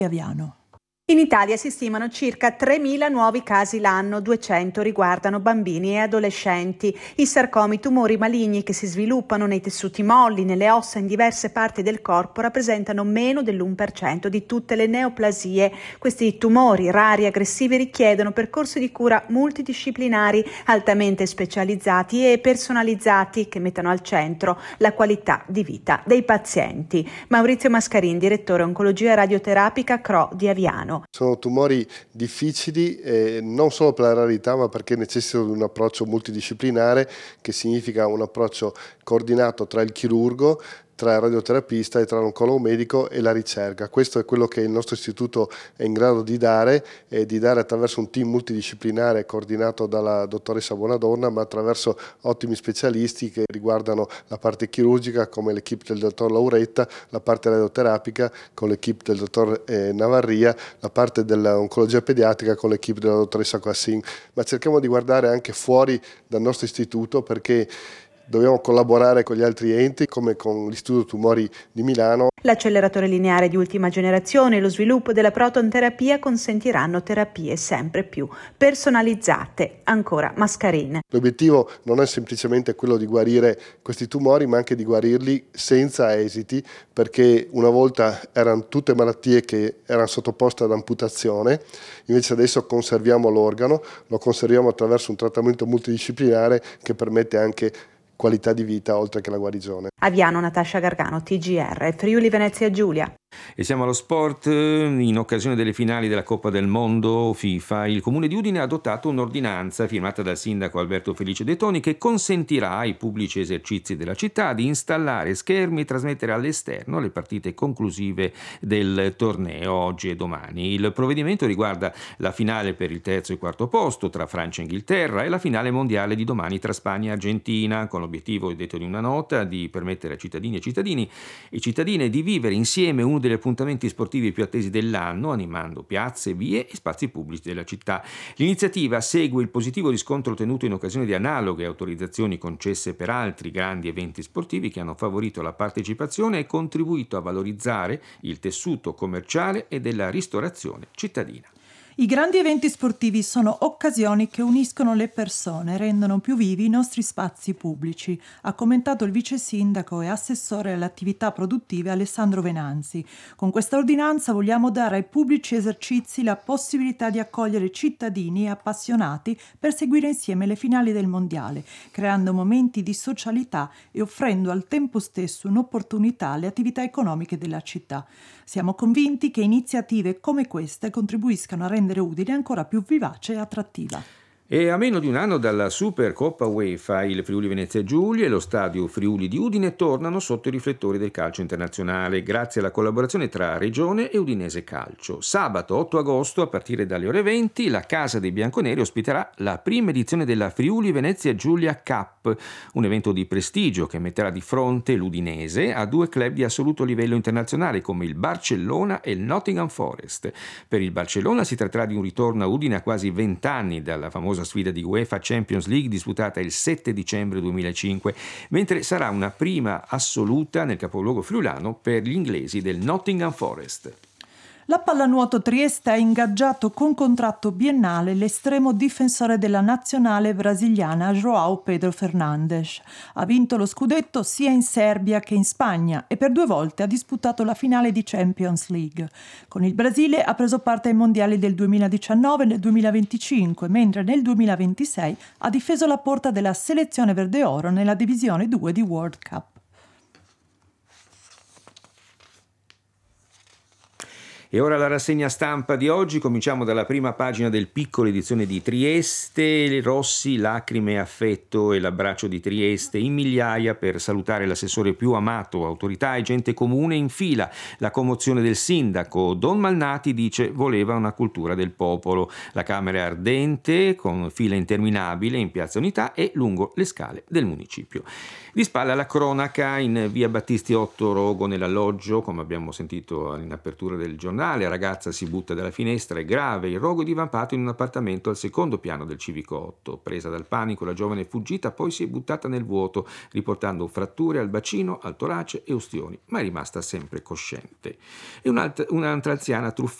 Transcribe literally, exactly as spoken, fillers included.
Aviano. In Italia si stimano circa tremila nuovi casi l'anno, duecento riguardano bambini e adolescenti. I sarcomi, tumori maligni che si sviluppano nei tessuti molli, nelle ossa, in diverse parti del corpo, rappresentano meno dell'uno per cento di tutte le neoplasie. Questi tumori rari e aggressivi richiedono percorsi di cura multidisciplinari, altamente specializzati e personalizzati, che mettano al centro la qualità di vita dei pazienti. Maurizio Mascarin, direttore oncologia radioterapica C R O di Aviano. Sono tumori difficili eh, non solo per la rarità, ma perché necessitano di un approccio multidisciplinare, che significa un approccio coordinato tra il chirurgo, tra il radioterapista e tra l'oncologo medico e la ricerca. Questo è quello che il nostro istituto è in grado di dare, e di dare attraverso un team multidisciplinare coordinato dalla dottoressa Bonadonna, ma attraverso ottimi specialisti che riguardano la parte chirurgica, come l'equipe del dottor Lauretta, la parte radioterapica con l'equipe del dottor eh, Navarria, la parte dell'oncologia pediatrica con l'equipe della dottoressa Quassin. Ma cerchiamo di guardare anche fuori dal nostro istituto, perché dobbiamo collaborare con gli altri enti, come con l'Istituto Tumori di Milano. L'acceleratore lineare di ultima generazione e lo sviluppo della protonterapia consentiranno terapie sempre più personalizzate. Ancora Mascarin. L'obiettivo non è semplicemente quello di guarire questi tumori, ma anche di guarirli senza esiti, perché una volta erano tutte malattie che erano sottoposte ad amputazione, invece adesso conserviamo l'organo, lo conserviamo attraverso un trattamento multidisciplinare che permette anche qualità di vita oltre che la guarigione. Aviano, Natascia Gargano, T G R, Friuli Venezia Giulia. E siamo allo sport. In occasione delle finali della Coppa del Mondo FIFA, il Comune di Udine ha adottato un'ordinanza firmata dal sindaco Alberto Felice De Toni, che consentirà ai pubblici esercizi della città di installare schermi e trasmettere all'esterno le partite conclusive del torneo oggi e domani. Il provvedimento riguarda la finale per il terzo e quarto posto tra Francia e Inghilterra e la finale mondiale di domani tra Spagna e Argentina, con l'obiettivo, detto in una nota, di permettere a cittadini e cittadini e cittadine di vivere insieme uno degli appuntamenti sportivi più attesi dell'anno, animando piazze, vie e spazi pubblici della città. L'iniziativa segue il positivo riscontro ottenuto in occasione di analoghe autorizzazioni concesse per altri grandi eventi sportivi che hanno favorito la partecipazione e contribuito a valorizzare il tessuto commerciale e della ristorazione cittadina. I grandi eventi sportivi sono occasioni che uniscono le persone, rendono più vivi i nostri spazi pubblici, ha commentato il vice sindaco e assessore alle attività produttive Alessandro Venanzi. Con questa ordinanza vogliamo dare ai pubblici esercizi la possibilità di accogliere cittadini e appassionati per seguire insieme le finali del mondiale, creando momenti di socialità e offrendo al tempo stesso un'opportunità alle attività economiche della città. Siamo convinti che iniziative come queste contribuiscano a rendere Udine ancora più vivace e attrattiva. E a meno di un anno dalla Supercoppa UEFA, il Friuli Venezia Giulia e lo stadio Friuli di Udine tornano sotto i riflettori del calcio internazionale, grazie alla collaborazione tra Regione e Udinese Calcio. Sabato otto agosto, a partire dalle ore venti, la Casa dei Bianconeri ospiterà la prima edizione della Friuli Venezia Giulia Cup, un evento di prestigio che metterà di fronte l'Udinese a due club di assoluto livello internazionale come il Barcellona e il Nottingham Forest. Per il Barcellona si tratterà di un ritorno a Udine a quasi vent'anni dalla famosa sfida di UEFA Champions League disputata il sette dicembre duemilacinque, mentre sarà una prima assoluta nel capoluogo friulano per gli inglesi del Nottingham Forest. La pallanuoto Trieste ha ingaggiato con contratto biennale l'estremo difensore della nazionale brasiliana João Pedro Fernandes. Ha vinto lo scudetto sia in Serbia che in Spagna e per due volte ha disputato la finale di Champions League. Con il Brasile ha preso parte ai mondiali del duemiladiciannove e del duemilaventicinque, mentre nel duemilaventisei ha difeso la porta della selezione verde-oro nella divisione due di World Cup. E ora la rassegna stampa di oggi. Cominciamo dalla prima pagina del Piccolo, edizione di Trieste. Rossi, lacrime e affetto e l'abbraccio di Trieste in migliaia per salutare l'assessore più amato. Autorità e gente comune in fila. La commozione del sindaco. Don Malnati dice voleva una cultura del popolo. La Camera è ardente con fila interminabile in Piazza Unità e lungo le scale del municipio. Di spalla la cronaca in via Battisti otto, rogo nell'alloggio, come abbiamo sentito in apertura del giornale. Ragazza si butta dalla finestra, è grave, il rogo è divampato in un appartamento al secondo piano del civico otto. Presa dal panico la giovane è fuggita, poi si è buttata nel vuoto, riportando fratture al bacino, al torace e ustioni, ma è rimasta sempre cosciente. E un'altra, un'altra anziana truffata